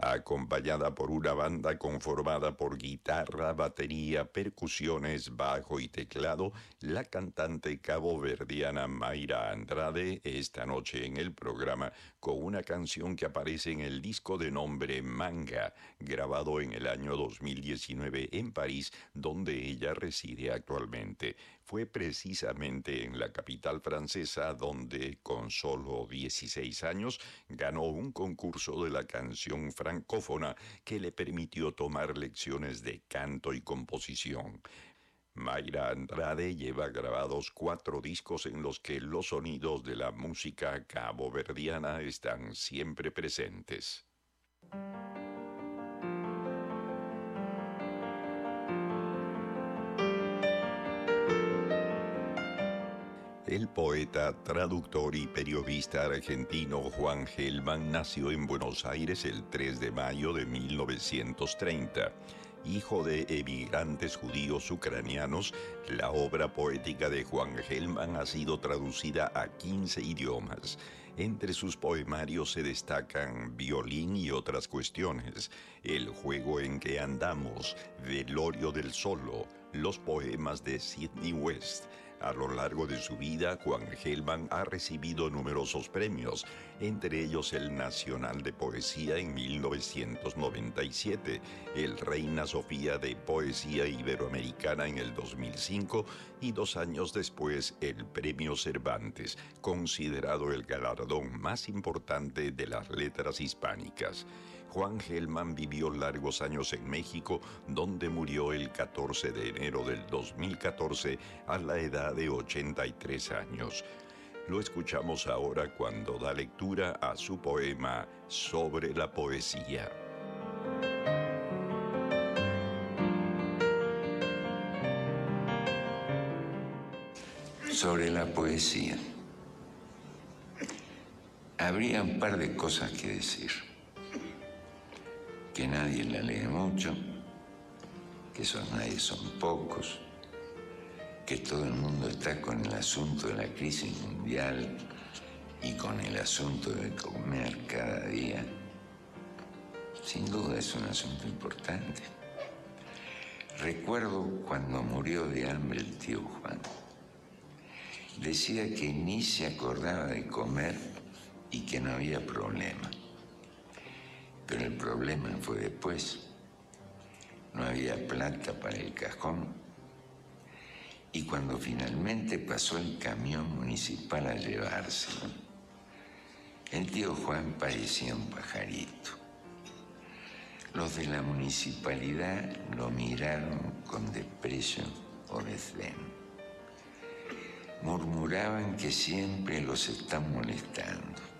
acompañada por una banda conformada por guitarra, batería, percusiones, bajo y teclado. La cantante caboverdiana Mayra Andrade esta noche en el programa con una canción que aparece en el disco de nombre Manga, grabado en el año 2019 en París, donde ella reside actualmente. Fue precisamente en la capital francesa donde, con solo 16 años, ganó un concurso de la canción francófona que le permitió tomar lecciones de canto y composición. Mayra Andrade lleva grabados 4 discos en los que los sonidos de la música caboverdiana están siempre presentes. El poeta, traductor y periodista argentino Juan Gelman nació en Buenos Aires el 3 de mayo de 1930. Hijo de emigrantes judíos ucranianos, la obra poética de Juan Gelman ha sido traducida a 15 idiomas. Entre sus poemarios se destacan Violín y otras cuestiones, El juego en que andamos, Velorio del Solo, los poemas de Sidney West. A lo largo de su vida, Juan Gelman ha recibido numerosos premios, entre ellos el Nacional de Poesía en 1997, el Reina Sofía de Poesía Iberoamericana en el 2005 y 2 años después el Premio Cervantes, considerado el galardón más importante de las letras hispánicas. Juan Gelman vivió largos años en México, donde murió el 14 de enero del 2014 a la edad de 83 años. Lo escuchamos ahora cuando da lectura a su poema Sobre la poesía. Sobre la poesía. Habría un par de cosas que decir. Que nadie la lee mucho, que esos nadie son pocos, que todo el mundo está con el asunto de la crisis mundial y con el asunto de comer cada día. Sin duda es un asunto importante. Recuerdo cuando murió de hambre el tío Juan. Decía que ni se acordaba de comer y que no había problema. Pero el problema fue después. No había plata para el cajón. Y cuando finalmente pasó el camión municipal a llevárselo, el tío Juan parecía un pajarito. Los de la municipalidad lo miraron con desprecio o desdén. Murmuraban que siempre los están molestando.